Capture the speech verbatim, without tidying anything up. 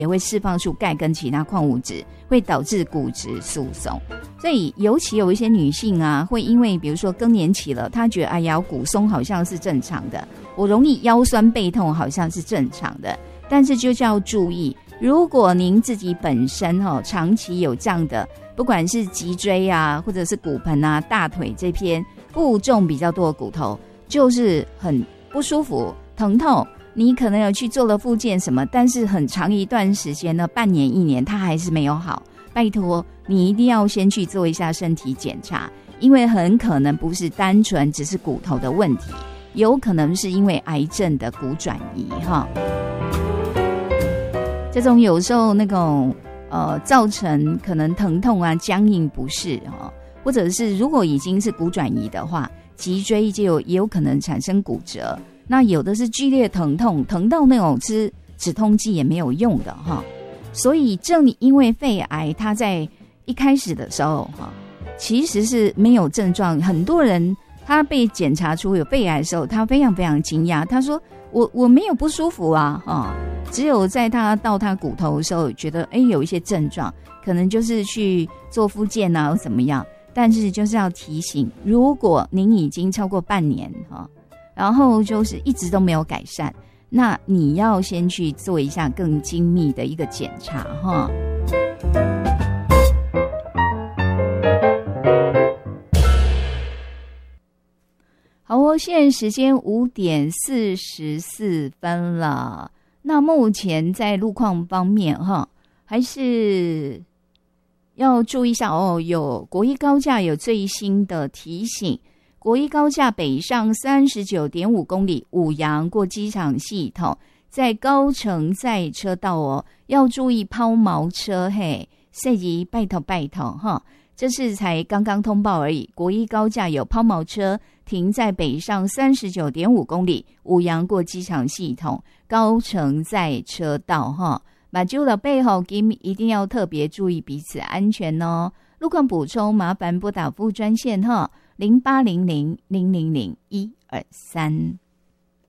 也会释放出钙跟其他矿物质，会导致骨质疏松。所以尤其有一些女性啊，会因为比如说更年期了，她觉得哎呀骨松好像是正常的，我容易腰酸背痛好像是正常的，但是就是要注意，如果您自己本身、哦、长期有这样的，不管是脊椎啊或者是骨盆啊大腿这边负重比较多的骨头，就是很不舒服疼痛，你可能有去做了复健什么，但是很长一段时间呢，半年一年它还是没有好，拜托你一定要先去做一下身体检查，因为很可能不是单纯只是骨头的问题，有可能是因为癌症的骨转移哈。这种有时候那种呃造成可能疼痛啊僵硬不适哈，或者是如果已经是骨转移的话，脊椎就有也有可能产生骨折。那有的是剧烈疼痛，疼到那种吃止痛剂也没有用的哈。所以正因为肺癌它在一开始的时候哈，其实是没有症状，很多人他被检查出有肺癌的时候，他非常非常惊讶，他说我我没有不舒服啊哈，只有在他到他骨头的时候觉得哎有一些症状，可能就是去做复健啊或怎么样，但是就是要提醒，如果您已经超过半年哈，然后就是一直都没有改善，那你要先去做一下更精密的一个检查哈。好哦，现在时间五点四十四分了。那目前在路况方面哈，还是要注意一下哦。有国一高架有最新的提醒。国一高架北上 三十九点五 公里，五羊过机场系统，在高乘载车道哦，要注意抛锚车嘿，设计拜托拜托哈，这是才刚刚通报而已。国一高架有抛锚车停在北上 三十九点五 公里，五羊过机场系统，高乘载车道哈，马就了背后一定要特别注意彼此安全哦。路况补充，麻烦拨打服务专线哈。零八零零零零零一二三。